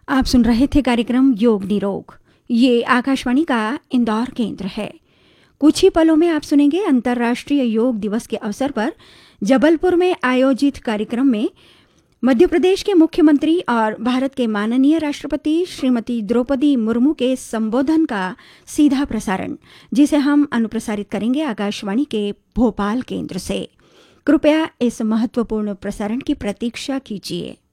आप सुन रहे थे कार्यक्रम योग निरोग। ये आकाशवाणी का इंदौर केंद्र है। कुछ ही पलों में आप सुनेंगे अंतर्राष्ट्रीय योग दिवस के अवसर पर जबलपुर में आयोजित कार्यक्रम में मध्य प्रदेश के मुख्यमंत्री और भारत के माननीय राष्ट्रपति श्रीमती द्रौपदी मुर्मू के संबोधन का सीधा प्रसारण, जिसे हम अनुप्रसारित करेंगे आकाशवाणी के भोपाल केंद्र से। कृपया इस महत्वपूर्ण प्रसारण की प्रतीक्षा कीजिए।